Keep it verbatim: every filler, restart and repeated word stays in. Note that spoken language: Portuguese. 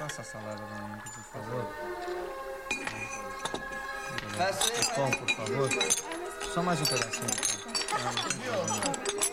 Faça a salada pra mim, por favor. Faça. Pão, por favor. Só mais um pedacinho. Tá?